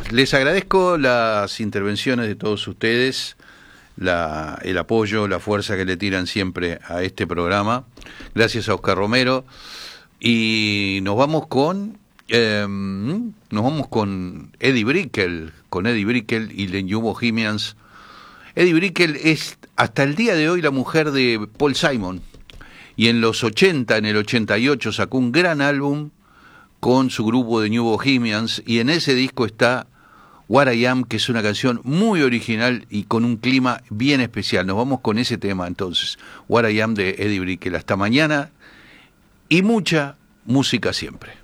Les agradezco las intervenciones de todos ustedes, el apoyo, la fuerza que le tiran siempre a este programa. Gracias a Oscar Romero. Y nos vamos con Eddie Brickell, y The New Bohemians. Eddie Brickell es hasta el día de hoy la mujer de Paul Simon. Y en los 80, en el 88, sacó un gran álbum con su grupo de New Bohemians, y en ese disco está What I Am, que es una canción muy original y con un clima bien especial. Nos vamos con ese tema entonces, What I Am de Eddie Brickell. Hasta mañana y mucha música siempre.